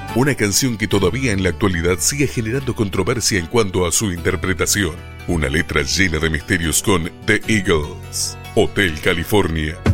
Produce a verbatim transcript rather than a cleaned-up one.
Una canción que todavía en la actualidad sigue generando controversia en cuanto a su interpretación. Una letra llena de misterios con The Eagles, Hotel California.